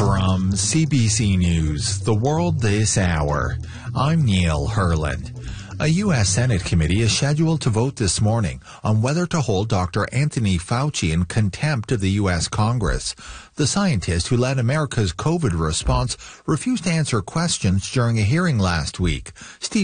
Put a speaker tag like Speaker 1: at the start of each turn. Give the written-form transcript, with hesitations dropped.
Speaker 1: From CBC News, The World This Hour, I'm Neil Herland. A U.S. Senate committee is scheduled to vote this morning on whether to hold Dr. Anthony Fauci in contempt of the U.S. Congress. The scientist who led America's COVID response refused to answer questions during a hearing last week. Steve